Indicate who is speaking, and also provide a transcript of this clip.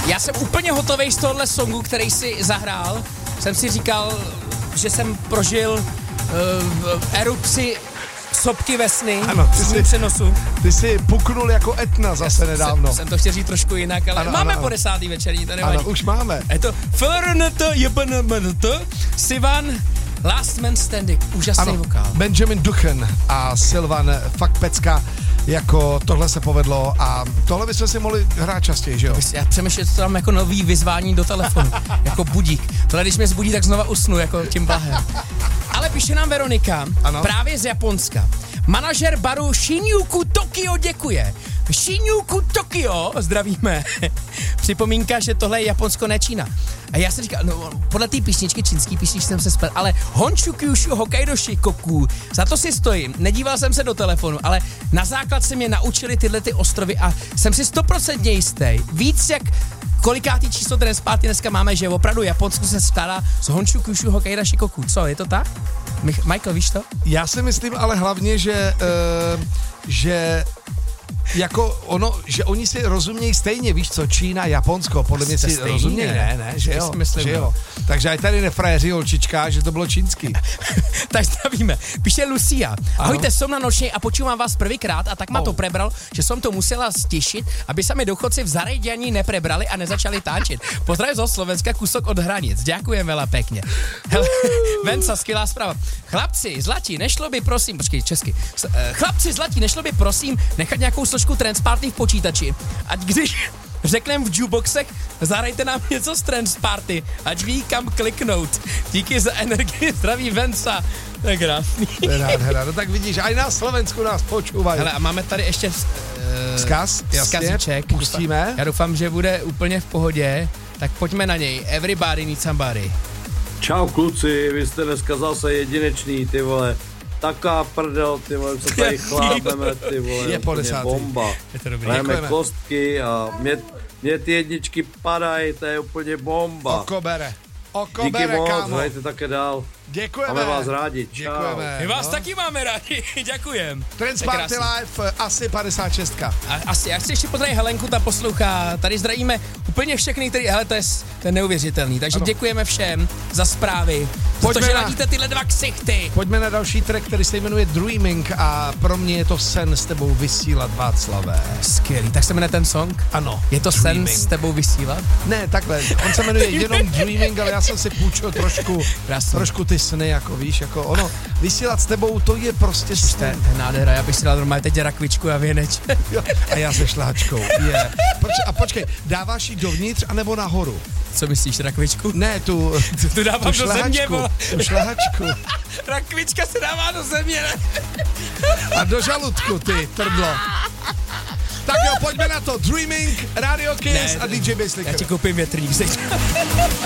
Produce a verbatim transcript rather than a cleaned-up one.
Speaker 1: Já jsem úplně hotovej z tohohle songu, který si zahrál. Jsem si říkal, že jsem prožil uh, erupci sopky ve sny.
Speaker 2: Ano, ty jsi,
Speaker 1: přenosu.
Speaker 2: Ty jsi puknul jako Etna zase
Speaker 1: Já
Speaker 2: nedávno.
Speaker 1: Jsem, jsem to chtěl říct trošku jinak, ale
Speaker 2: ano,
Speaker 1: máme
Speaker 2: ano,
Speaker 1: po desátý večerní, to nevadí.
Speaker 2: Ano, už máme.
Speaker 1: Je to F R N T J B N M N T Sivan Last Man Standing. Úžasný
Speaker 2: ano,
Speaker 1: vokál.
Speaker 2: Benjamin Duchen a Silvan, fakt pecka, jako tohle se povedlo a tohle bychom si mohli hrát častěji, že jo?
Speaker 1: Já přemýšlím, že to tam jako nový vyzvání do telefonu, jako budík. Tohle, když mě zbudí, tak znova usnu, jako tím blahem. Ale píše nám Veronika, ano? Právě z Japonska. Manažer baru Shinjuku Tokyo děkuje. Shinjuku Tokyo, zdravíme. Připomínka, že tohle je Japonsko, ne Čína. A já jsem říkal, no podle té písničky, čínský písničky jsem se splet, ale Honshu Kyushu Hokkaido Shikoku, za to si stojím. Nedíval jsem se do telefonu, ale na základ se mě naučili tyhle ty ostrovy a jsem si stoprocentně jistý. Víc jak kolikátý číslo dnes pátý dneska máme, že opravdu Japonsko se skládá z Honshu Kyushu Hokkaido Shikoku. Co, je to tak? Mich- Michael, víš to?
Speaker 2: Já si myslím ale hlavně, že, uh, že jako ono, že oni si rozumějí stejně, víš co, Čína, Japonsko, podle mě si
Speaker 1: stejně,
Speaker 2: rozumějí, ne, ne, že jo, myslím, že jo. Takže aj tady nefrajeří holčička, že to bylo čínsky.
Speaker 1: Tak zdravíme. Píše Lucia. Ahojte, som na nočnej a počúvam vás prvýkrát a tak ma
Speaker 2: Oh.
Speaker 1: to prebral, že som to musela stišiť, aby sa mi důchodci v zareďaní neprebrali a nezačali táčiť. Pozdrav zo Slovenska, kúsok od hranic. Ďakujem veľa pekne. Hele, Venca, skvělá zpráva. Chlapci, zlatí, nešlo by prosím, počkej, česky. Chlapci, zlatí, nešlo by prosím nechat nějakou složku Transparty v počítači. Ať když řekneme v jukeboxech, zahrajte nám něco z Transparty, ať ví kam kliknout. Díky za energii, zdraví Venca. To je krásný.
Speaker 2: To je nádhera. No tak vidíš, aj na Slovensku nás počúvajú.
Speaker 1: Hele, a máme tady ještě uh,
Speaker 2: Vzkaz, jasně,
Speaker 1: vzkazíček.
Speaker 2: pustíme.
Speaker 1: Já doufám, že bude úplně v pohodě, tak pojďme na něj. Everybody needs somebody.
Speaker 3: Čau kluci, vy jste dneska zase jedinečný, ty vole. Taká prdel, ty vole, co tady chlápeme, ty vole,
Speaker 2: je po desátý.
Speaker 3: Bomba.
Speaker 1: Je to dobrý.
Speaker 3: Hrajeme
Speaker 2: Děkujeme.
Speaker 3: kostky a mě, mě ty jedničky padají, to je úplně bomba.
Speaker 2: Oko bere. Oko
Speaker 3: Díky
Speaker 2: bere,
Speaker 3: moc,
Speaker 2: kámo.
Speaker 3: hrajte také dál.
Speaker 2: Děkujeme.
Speaker 3: Máme vás rádi, čau.
Speaker 2: Děkujeme.
Speaker 1: My vás
Speaker 2: no.
Speaker 1: taky máme rádi, děkujem.
Speaker 2: Transparty Live, asi padesát šest.
Speaker 1: A, asi, já chci ještě pozdravit Helenku, ta poslouchá. Tady zdravíme úplně všechny, který, hele, to je, to je neuvěřitelný. Takže ano. Děkujeme všem za zprávy.
Speaker 2: Pojďme
Speaker 1: Protože
Speaker 2: na-
Speaker 1: ladíte tyhle dva ksichty.
Speaker 2: Pojďme na další track, který se jmenuje Dreaming a pro mě je to sen s tebou vysílat, Václavé.
Speaker 1: Skvělý, tak se jmenuje ten song?
Speaker 2: Ano.
Speaker 1: Je to
Speaker 2: Dreaming.
Speaker 1: sen s tebou vysílat?
Speaker 2: Ne, takhle, on se jmenuje jenom Dreaming, ale já jsem si půjčil trošku, trošku ty sny, jako víš, jako ono, vysílat s tebou, to je prostě
Speaker 1: To je,
Speaker 2: sen.
Speaker 1: to je nádhera, já bych si dal normálně teď rakvičku a věneč.
Speaker 2: Jo, a já se šláčkou, je. Proč, a počkej, dáváš ji dovnitř anebo nahoru?
Speaker 1: Co myslíš, rakvičku?
Speaker 2: Ne, tu,
Speaker 1: Tu, tu dávám
Speaker 2: tu
Speaker 1: do země,
Speaker 2: šlehačku,
Speaker 1: vole.
Speaker 2: tu šlehačku.
Speaker 1: Rakvička se dává do země, ne?
Speaker 2: A do žaludku, ty, trdlo. Tak jo, pojďme na to. Dreaming, Radio Kiss
Speaker 1: Ne,
Speaker 2: a D J Basslicker.
Speaker 1: Já ti koupím větrník, zeď.